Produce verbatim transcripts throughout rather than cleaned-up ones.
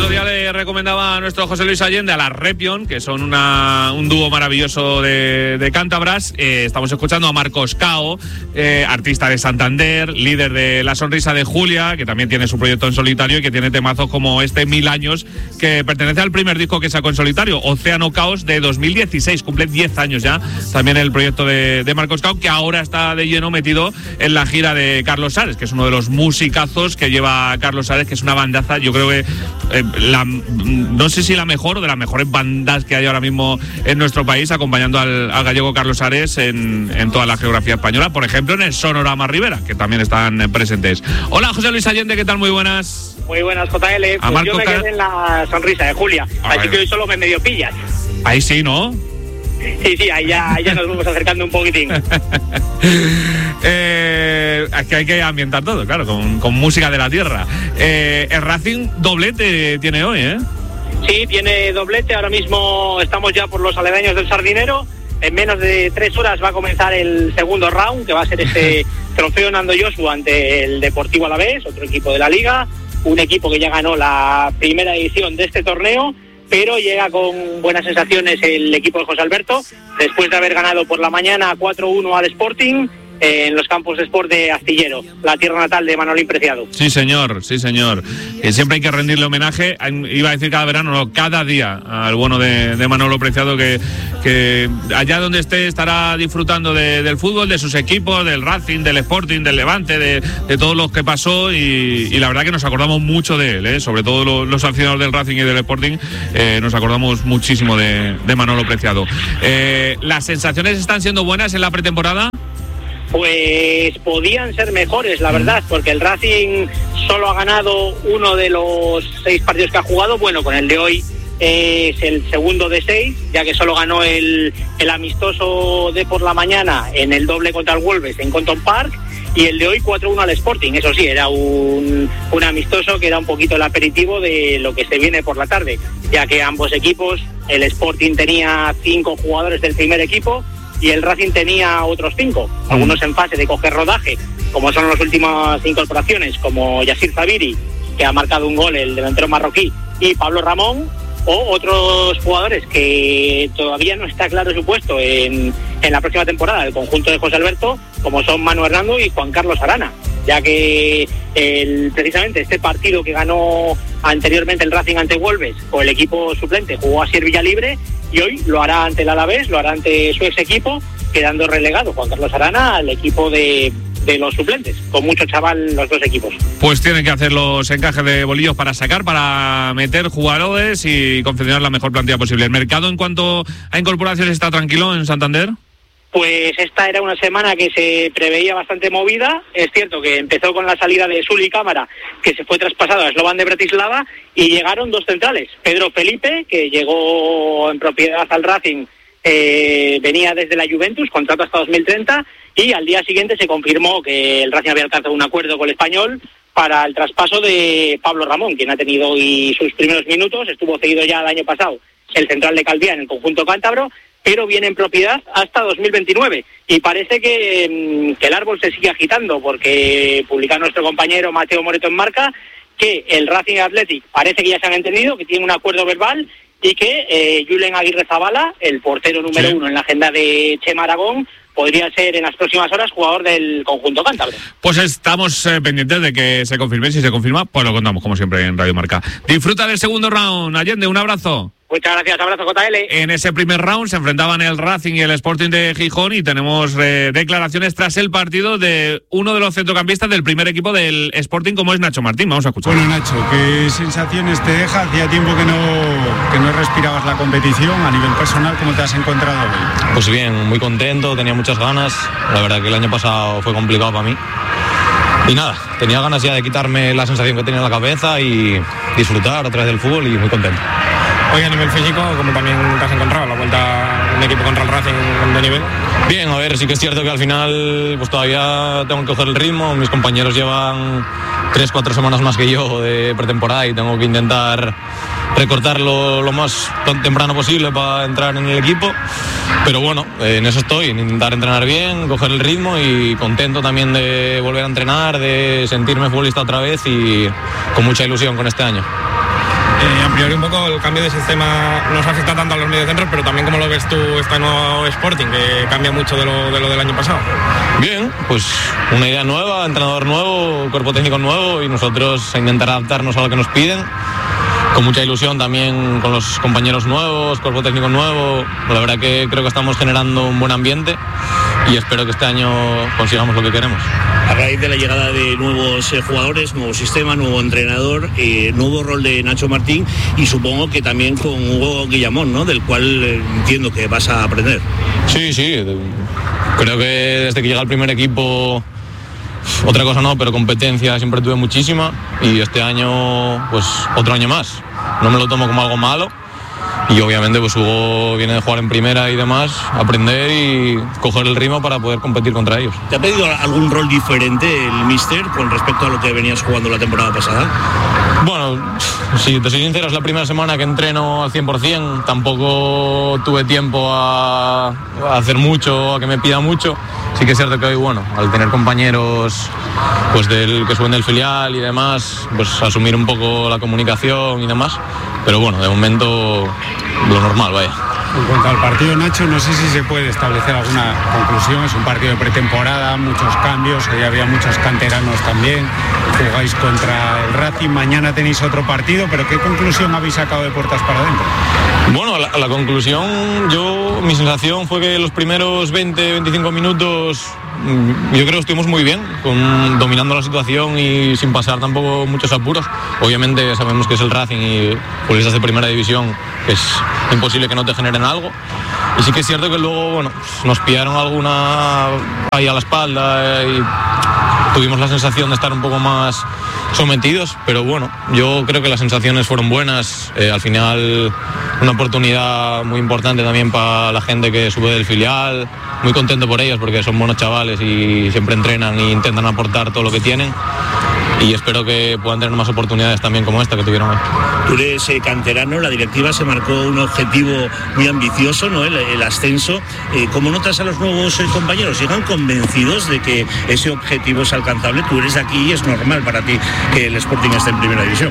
otro día le recomendaba a nuestro José Luis Allende a la Repion, que son una, un dúo maravilloso de, de cántabras. Eh, estamos escuchando a Marcos Cao, eh, artista de Santander, líder de La Sonrisa de Julia, que también tiene su proyecto en solitario y que tiene temazos como este Mil Años, que pertenece al primer disco que sacó en solitario, Océano Caos, de dos mil dieciséis. Cumple diez años ya también el proyecto de, de Marcos Cao, que ahora está de lleno metido en la gira de Carlos Ares, que es uno de los musicazos que lleva Carlos Ares, que es una bandaza, yo creo que eh, la, no sé si la mejor o de las mejores bandas que hay ahora mismo en nuestro país, acompañando al, al gallego Carlos Ares en, en toda la geografía española, por ejemplo en el Sonorama Rivera, que también están presentes. Hola José Luis Allende, ¿qué tal? Muy buenas. Muy buenas, J L. Pues yo me quedé Car... en La Sonrisa de Julia, a así ver. Que hoy solo me medio pillas. Ahí sí, ¿no? Sí, sí, ahí ya, ahí ya nos vamos acercando un poquitín. eh, es que hay que ambientar todo, claro, con, con música de la tierra. Eh, el Racing doblete tiene hoy, ¿eh? Sí, tiene doblete. Ahora mismo estamos ya por los aledaños del Sardinero. En menos de tres horas va a comenzar el segundo round, que va a ser este trofeo Nando Joshua ante el Deportivo Alavés, otro equipo de la Liga. Un equipo que ya ganó la primera edición de este torneo, pero llega con buenas sensaciones el equipo de José Alberto, después de haber ganado por la mañana cuatro uno al Sporting en los campos de Sport de Astillero, la tierra natal de Manolín Preciado. Sí, señor, sí, señor. Que siempre hay que rendirle homenaje, iba a decir cada verano, no, cada día, al bueno de, de Manolo Preciado, que, que allá donde esté estará disfrutando de, del fútbol, de sus equipos, del Racing, del Sporting, del Levante, de, de todos los que pasó, y, y la verdad que nos acordamos mucho de él, ¿eh? Sobre todo los, los aficionados del Racing y del Sporting, eh, nos acordamos muchísimo de, de Manolo Preciado. Eh, ¿Las sensaciones están siendo buenas en la pretemporada? Pues podían ser mejores, la verdad, porque el Racing solo ha ganado uno de los seis partidos que ha jugado. Bueno, con el de hoy es el segundo de seis, ya que solo ganó el, el amistoso de por la mañana en el doble contra el Wolves en Compton Park, y el de hoy cuatro uno al Sporting. Eso sí, era un, un amistoso que era un poquito el aperitivo de lo que se viene por la tarde, ya que ambos equipos, el Sporting tenía cinco jugadores del primer equipo y el Racing tenía otros cinco, algunos en fase de coger rodaje, como son las últimas incorporaciones, como Yassir Zabiri, que ha marcado un gol, el delantero marroquí, y Pablo Ramón, o otros jugadores que todavía no está claro su puesto en, en la próxima temporada del conjunto de José Alberto, como son Manu Hernando y Juan Carlos Arana, ya que el, precisamente este partido que ganó anteriormente el Racing ante Wolves, con el equipo suplente, jugó a Asier Villalibre, y hoy lo hará ante el Alavés, lo hará ante su ex equipo, quedando relegado Juan Carlos Arana al equipo de, de los suplentes, con mucho chaval los dos equipos. Pues tienen que hacer los encajes de bolillos para sacar, para meter jugadores y confeccionar la mejor plantilla posible. ¿El mercado en cuanto a incorporaciones está tranquilo en Santander? Pues esta era una semana que se preveía bastante movida. Es cierto que empezó con la salida de Sully Cámara, que se fue traspasado a Slovan de Bratislava, y llegaron dos centrales. Pedro Felipe, que llegó en propiedad al Racing, eh, venía desde la Juventus, contrato hasta dos mil treinta, y al día siguiente se confirmó que el Racing había alcanzado un acuerdo con el Español para el traspaso de Pablo Ramón, quien ha tenido hoy sus primeros minutos. Estuvo cedido ya el año pasado el central de Calviá en el conjunto cántabro, pero viene en propiedad hasta dos mil veintinueve, y parece que, que el árbol se sigue agitando, porque publica nuestro compañero Mateo Moreto en Marca que el Racing Athletic parece que ya se han entendido, que tiene un acuerdo verbal, y que eh, Julen Aguirre Zabala, el portero número sí. uno en la agenda de Chema Aragón, podría ser en las próximas horas jugador del conjunto cántabro. Pues estamos eh, pendientes de que se confirme. Si se confirma, pues lo contamos como siempre en Radio Marca. Disfruta del segundo round, Allende, un abrazo. Muchas gracias, abrazo J L. En ese primer round se enfrentaban el Racing y el Sporting de Gijón, y tenemos eh, declaraciones tras el partido de uno de los centrocampistas del primer equipo del Sporting, como es Nacho Martín. Vamos a escuchar. Bueno, Nacho, ¿qué sensaciones te deja? Hacía tiempo que no, que no respirabas la competición. A nivel personal, ¿cómo te has encontrado hoy? Pues bien, muy contento, tenía muchas ganas. La verdad que el año pasado fue complicado para mí. Y nada, tenía ganas ya de quitarme la sensación que tenía en la cabeza y disfrutar otra vez del fútbol, y muy contento. Hoy a nivel físico, ¿cómo también te has encontrado la vuelta un equipo contra el Racing de nivel? Bien, a ver, sí que es cierto que al final pues todavía tengo que coger el ritmo. Mis compañeros llevan tres, cuatro semanas más que yo de pretemporada, y tengo que intentar recortarlo lo más temprano posible para entrar en el equipo. Pero bueno, en eso estoy, en intentar entrenar bien, coger el ritmo, y contento también de volver a entrenar, de sentirme futbolista otra vez, y con mucha ilusión con este año. Eh, a priori un poco el cambio de sistema nos afecta tanto a los mediocentros, pero también como lo ves tú este nuevo Sporting, que cambia mucho de lo, de lo del año pasado. Bien, pues una idea nueva, entrenador nuevo, cuerpo técnico nuevo y nosotros a intentar adaptarnos a lo que nos piden. Con mucha ilusión también con los compañeros nuevos, cuerpo técnico nuevo. La verdad que creo que estamos generando un buen ambiente y espero que este año consigamos lo que queremos. A raíz de la llegada de nuevos eh, jugadores, nuevo sistema, nuevo entrenador, eh, nuevo rol de Nacho Martín y supongo que también con Hugo Guillamón, ¿no? Del cual eh, entiendo que vas a aprender. Sí, sí. Creo que desde que llega el primer equipo, otra cosa no, pero competencia siempre tuve muchísima y este año, pues otro año más. No me lo tomo como algo malo y obviamente pues Hugo viene de jugar en primera y demás, aprender y coger el ritmo para poder competir contra ellos. ¿Te ha pedido algún rol diferente el míster con respecto a lo que venías jugando la temporada pasada? Bueno, si te soy sincero, es la primera semana que entreno al cien por ciento, tampoco tuve tiempo a, a hacer mucho, a que me pida mucho. Sí que es cierto que hoy, bueno, al tener compañeros pues del que suben del filial y demás, pues asumir un poco la comunicación y demás, pero bueno, de momento lo normal, vaya. En cuanto al partido, Nacho, no sé si se puede establecer alguna conclusión. Es un partido de pretemporada, muchos cambios, ahí había muchos canteranos también. Jugáis contra el Racing, mañana tenéis otro partido, pero ¿qué conclusión habéis sacado de puertas para adentro? Bueno, la, la conclusión, yo, mi sensación fue que los primeros veinte, veinticinco minutos yo creo que estuvimos muy bien, con, dominando la situación y sin pasar tampoco muchos apuros. Obviamente sabemos que es el Racing y futbolistas de primera división, que es imposible que no te generen algo. Y sí que es cierto que luego, bueno, nos pillaron alguna ahí a la espalda y tuvimos la sensación de estar un poco más sometidos, pero bueno, yo creo que las sensaciones fueron buenas. Eh, al final una oportunidad muy importante también para la gente que sube del filial, muy contento por ellos porque son buenos chavales y siempre entrenan e intentan aportar todo lo que tienen y espero que puedan tener más oportunidades también como esta que tuvieron hoy. Tú eres eh, canterano, la directiva se marcó un objetivo muy ambicioso, ¿no? el, el ascenso. Eh, ¿Cómo notas a los nuevos eh, compañeros? ¿Llegan convencidos de que ese objetivo es alcanzable? Tú eres de aquí y es normal para ti que el Sporting esté en primera división.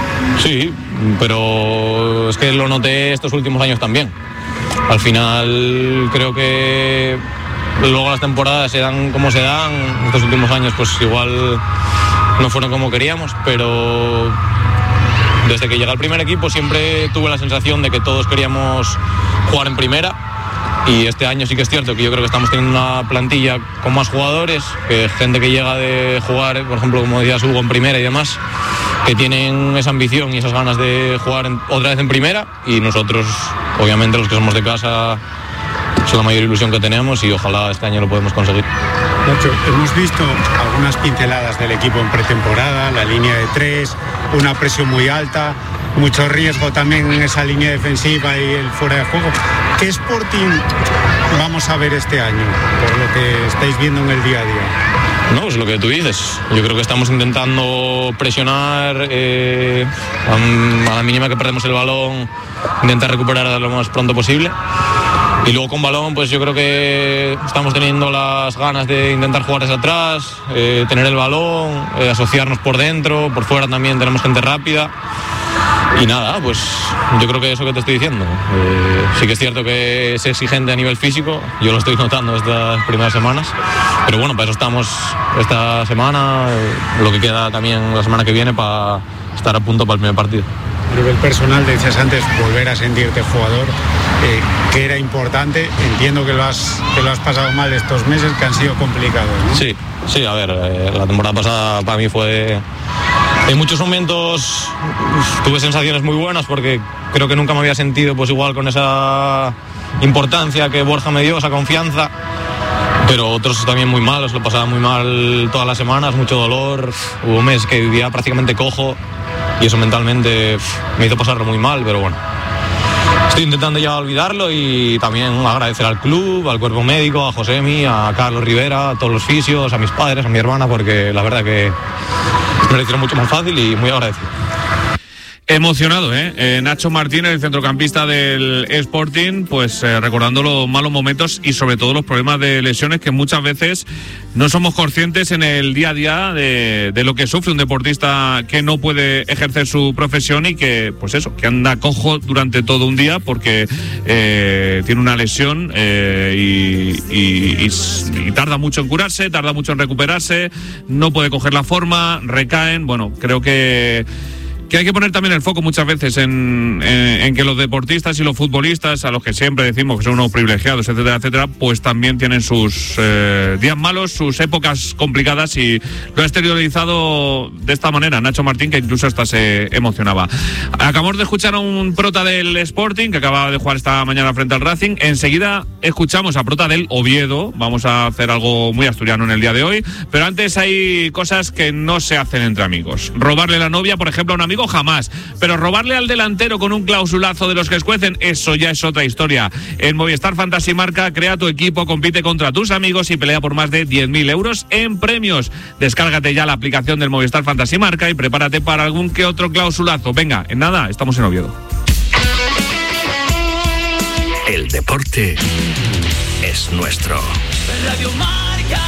Sí, pero es que lo noté estos últimos años también. Al final creo que luego las temporadas se dan como se dan. Estos últimos años pues igual no fueron como queríamos, pero desde que llegué al primer equipo siempre tuve la sensación de que todos queríamos jugar en primera y este año sí que es cierto que yo creo que estamos teniendo una plantilla con más jugadores, que gente que llega de jugar, por ejemplo, como decías Hugo, en primera y demás, que tienen esa ambición y esas ganas de jugar en, otra vez en primera, y nosotros, obviamente los que somos de casa, es la mayor ilusión que tenemos y ojalá este año lo podemos conseguir. Nacho, hemos visto algunas pinceladas del equipo en pretemporada, la línea de tres, una presión muy alta, mucho riesgo también en esa línea defensiva y el fuera de juego. ¿Qué Sporting vamos a ver este año, por lo que estáis viendo en el día a día? No, es lo que tú dices. Yo creo que estamos intentando presionar eh, a la mínima que perdemos el balón, intentar recuperar lo más pronto posible. Y luego con balón, pues yo creo que estamos teniendo las ganas de intentar jugar desde atrás, eh, tener el balón, eh, asociarnos por dentro, por fuera también tenemos gente rápida. Y nada, pues yo creo que eso que te estoy diciendo. Eh, sí que es cierto que es exigente a nivel físico, yo lo estoy notando estas primeras semanas, pero bueno, para eso estamos esta semana, eh, lo que queda también la semana que viene para estar a punto para el primer partido. A nivel personal, decías antes, volver a sentirte jugador, eh, que era importante. Entiendo que lo has que lo has pasado mal estos meses, que han sido complicados, ¿no? Sí, sí, a ver, eh, la temporada pasada para mí fue... En muchos momentos tuve sensaciones muy buenas porque creo que nunca me había sentido pues igual con esa importancia que Borja me dio, esa confianza, pero otros también muy malos, lo pasaba muy mal todas las semanas, mucho dolor, hubo un mes que vivía prácticamente cojo y eso mentalmente me hizo pasarlo muy mal, pero bueno, estoy intentando ya olvidarlo y también agradecer al club, al cuerpo médico, a Josemi, a Carlos Rivera, a todos los fisios, a mis padres, a mi hermana, porque la verdad que me lo hicieron mucho más fácil y muy agradecido. Emocionado, ¿eh? eh Nacho Martínez, el centrocampista del Sporting, pues eh, recordando los malos momentos y sobre todo los problemas de lesiones que muchas veces no somos conscientes en el día a día de, de lo que sufre un deportista que no puede ejercer su profesión y que, pues eso, que anda cojo durante todo un día porque eh, tiene una lesión eh, y, y, y, y tarda mucho en curarse, tarda mucho en recuperarse, no puede coger la forma, recaen. Bueno, creo que que hay que poner también el foco muchas veces en, en, en que los deportistas y los futbolistas, a los que siempre decimos que son unos privilegiados, etcétera, etcétera, pues también tienen sus eh, días malos, sus épocas complicadas, y lo ha exteriorizado de esta manera Nacho Martín, que incluso hasta se emocionaba. Acabamos de escuchar a un prota del Sporting que acaba de jugar esta mañana frente al Racing. Enseguida escuchamos a prota del Oviedo. Vamos a hacer algo muy asturiano en el día de hoy, pero antes hay cosas que no se hacen entre amigos. Robarle la novia, por ejemplo, a un amigo, jamás, pero robarle al delantero con un clausulazo de los que escuecen, eso ya es otra historia. En Movistar Fantasy Marca, crea tu equipo, compite contra tus amigos y pelea por más de diez mil euros en premios. Descárgate ya la aplicación del Movistar Fantasy Marca y prepárate para algún que otro clausulazo. Venga, en nada, estamos en Oviedo. El deporte es nuestro. Radio Marca.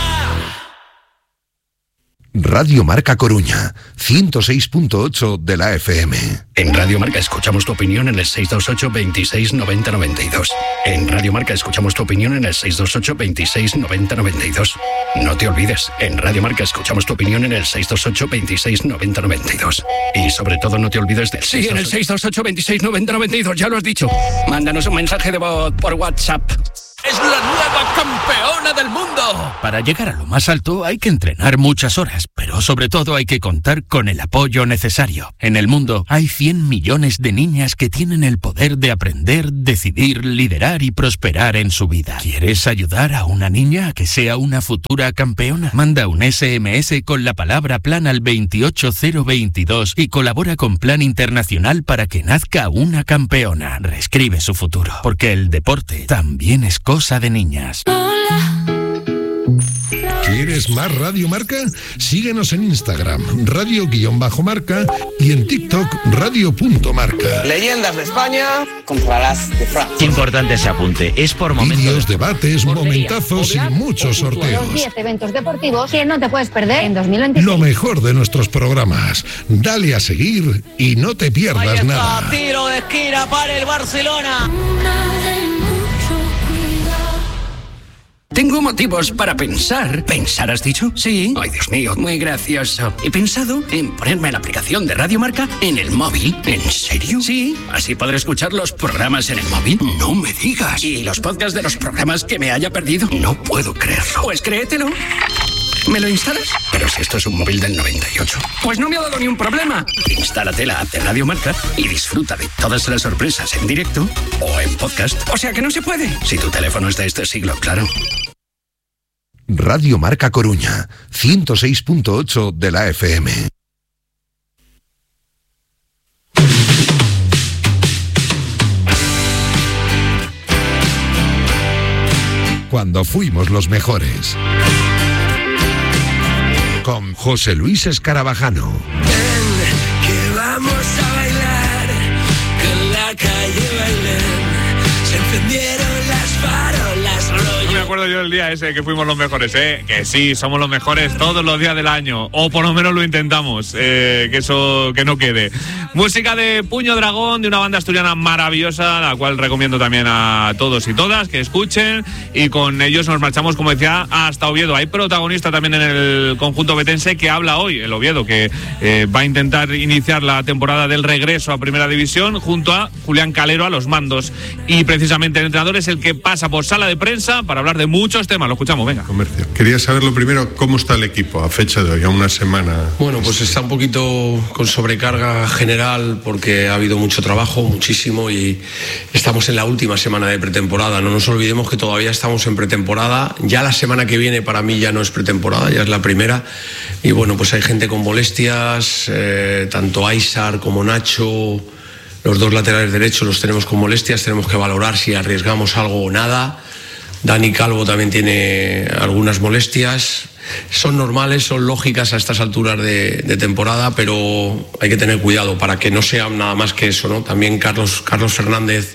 Radio Marca Coruña, ciento seis punto ocho de la F M. En Radio Marca escuchamos tu opinión en el seis dos ocho, veintiséis, noventa, noventa y dos. En Radio Marca escuchamos tu opinión en el seis dos ocho, veintiséis, noventa, noventa y dos. No te olvides, en Radio Marca escuchamos tu opinión en el seis dos ocho, veintiséis, noventa, noventa y dos. Y sobre todo no te olvides del Sí, en el seis dos ocho, veintiséis, noventa, noventa y dos, ya lo has dicho. Mándanos un mensaje de voz por WhatsApp. ¡Es la nueva campeona del mundo! Para llegar a lo más alto hay que entrenar muchas horas, pero sobre todo hay que contar con el apoyo necesario. En el mundo hay cien millones de niñas que tienen el poder de aprender, decidir, liderar y prosperar en su vida. ¿Quieres ayudar a una niña a que sea una futura campeona? Manda un ese eme ese con la palabra plan al veintiocho cero veintidós y colabora con Plan Internacional para que nazca una campeona. Reescribe su futuro, porque el deporte también es cosa de niñas. ¿Quieres más Radio Marca? Síguenos en Instagram, radio-marca, y en TikTok, radio.marca. Leyendas de España contra las de Francia. Qué importante ese apunte. Es por momentos. Vídeos, debates, momentazos y muchos sorteos. Los diez eventos deportivos que no te puedes perder en dos mil veintiséis. Lo mejor de nuestros programas. Dale a seguir y no te pierdas nada. Tiro de esquina para el Barcelona. Tengo motivos para pensar. ¿Pensar has dicho? Sí. Ay, Dios mío, muy gracioso. He pensado en ponerme la aplicación de Radio Marca en el móvil. ¿En serio? Sí. Así podré escuchar los programas en el móvil. No me digas. Y los podcasts de los programas que me haya perdido. No puedo creerlo. Pues créetelo. ¿Me lo instalas? Pero si esto es un móvil del noventa y ocho. Pues no me ha dado ni un problema. Instálate la app de Radio Marca y disfruta de todas las sorpresas en directo o en podcast. O sea que no se puede. Si tu teléfono es de este siglo, claro. Radio Marca Coruña, ciento seis punto ocho de la F M. Cuando fuimos los mejores. Con José Luis Escarabajano. Ven, que vamos a bailar con la calle Bailén. Se encendieron las farolas, rollo. No me acuerdo yo del día ese que fuimos los mejores, ¿eh? Que sí, somos los mejores todos los días del año. O por lo menos lo intentamos, eh, que eso que no quede. Música de Puño Dragón, de una banda asturiana maravillosa, la cual recomiendo también a todos y todas que escuchen. Y con ellos nos marchamos, como decía, hasta Oviedo. Hay protagonista también en el conjunto betense que habla hoy, el Oviedo, que eh, va a intentar iniciar la temporada del regreso a Primera División junto a Julián Calero a los mandos. Y precisamente el entrenador es el que pasa por sala de prensa para hablar de muchos temas. Lo escuchamos, venga. Comercio. Quería saber lo primero, ¿cómo está el equipo a fecha de hoy, a una semana? Bueno, pues está un poquito con sobrecarga general porque ha habido mucho trabajo, muchísimo, y estamos en la última semana de pretemporada. No nos olvidemos que todavía estamos en pretemporada. Ya la semana que viene para mí ya no es pretemporada, ya es la primera. Y bueno, pues hay gente con molestias, eh, tanto Aysar como Nacho, los dos laterales derechos los tenemos con molestias. Tenemos que valorar si arriesgamos algo o nada. Dani Calvo también tiene algunas molestias. Son normales, son lógicas a estas alturas de, de temporada, pero hay que tener cuidado para que no sea nada más que eso, ¿no? También Carlos, Carlos Fernández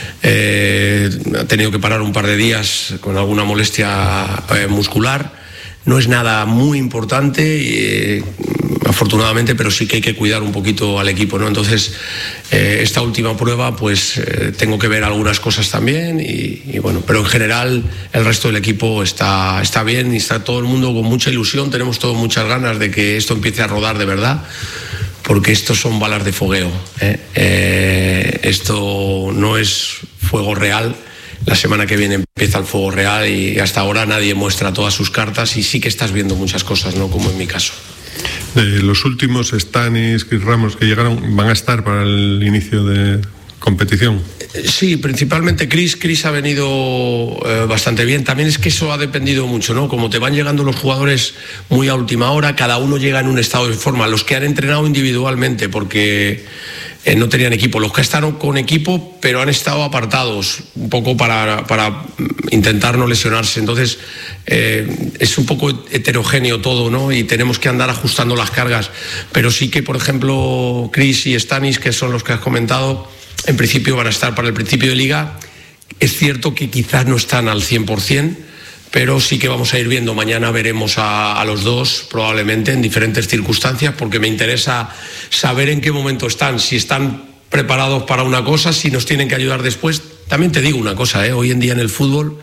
eh, ha tenido que parar un par de días con alguna molestia eh, muscular. No es nada muy importante, eh, afortunadamente, pero sí que hay que cuidar un poquito al equipo, ¿no? Entonces, eh, esta última prueba, pues eh, tengo que ver algunas cosas también y, y bueno, pero en general el resto del equipo está, está bien y está todo el mundo con mucha ilusión. Tenemos todos muchas ganas de que esto empiece a rodar de verdad, porque estos son balas de fogueo, ¿eh? Eh, esto no es fuego real. La semana que viene empieza el fuego real y hasta ahora nadie muestra todas sus cartas y sí que estás viendo muchas cosas, ¿no? Como en mi caso. De los últimos, Stanis, Chris Ramos, que llegaron, ¿van a estar para el inicio de competición? Sí, principalmente Chris. Chris ha venido eh, bastante bien. También es que eso ha dependido mucho, ¿no? Como te van llegando los jugadores muy a última hora, cada uno llega en un estado de forma. Los que han entrenado individualmente, porque eh, no tenían equipo. Los que están con equipo, pero han estado apartados, un poco para, para intentar no lesionarse. Entonces, eh, es un poco heterogéneo todo, ¿no? Y tenemos que andar ajustando las cargas. Pero sí que, por ejemplo, Chris y Stanis, que son los que has comentado, en principio van a estar para el principio de liga. Es cierto que quizás no están al cien por ciento, pero sí que vamos a ir viendo. Mañana veremos a, a los dos, probablemente en diferentes circunstancias, porque me interesa saber en qué momento están, si están preparados para una cosa, si nos tienen que ayudar después. También te digo una cosa, ¿eh? Hoy en día en el fútbol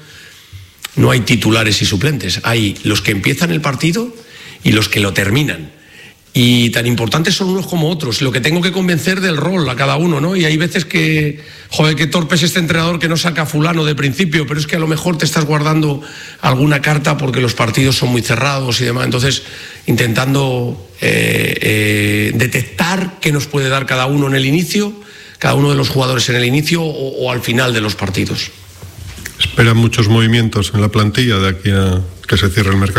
no hay titulares y suplentes, hay los que empiezan el partido y los que lo terminan. Y tan importantes son unos como otros. Lo que tengo que convencer del rol a cada uno, ¿no? Y hay veces que, joder, qué torpe es este entrenador que no saca a fulano de principio, pero es que a lo mejor te estás guardando alguna carta porque los partidos son muy cerrados y demás. Entonces, intentando eh, eh, detectar qué nos puede dar cada uno en el inicio, cada uno de los jugadores en el inicio o, o al final de los partidos. ¿Esperan muchos movimientos en la plantilla de aquí a que se cierre el mercado?